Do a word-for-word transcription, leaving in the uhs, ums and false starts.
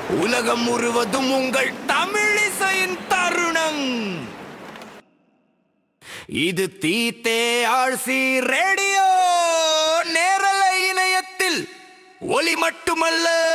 உலகம் முழுவதும் உங்கள் தமிழிசையின் தருணம். இது தீத்தே ஆழ்சி ரேடியோ நேரலை இணையத்தில் ஒலி மட்டுமல்ல